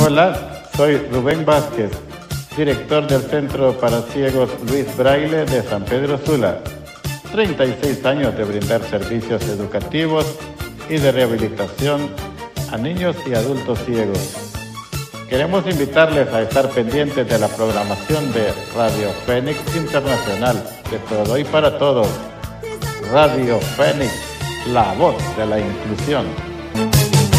Hola, soy Rubén Vázquez, director del Centro para Ciegos Luis Braille de San Pedro Sula. 36 años de brindar servicios educativos y de rehabilitación a niños y adultos ciegos. Queremos invitarles a estar pendientes de la programación de Radio Fénix Internacional, de todo y para todos. Radio Fénix, la voz de la inclusión.